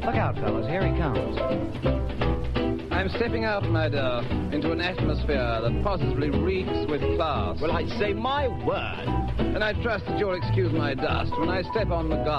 Look out, fellas. Here he comes. I'm stepping out, my dear, into an atmosphere that positively reeks with class. Well, I'd say my word. And I trust that you'll excuse my dust when I step on the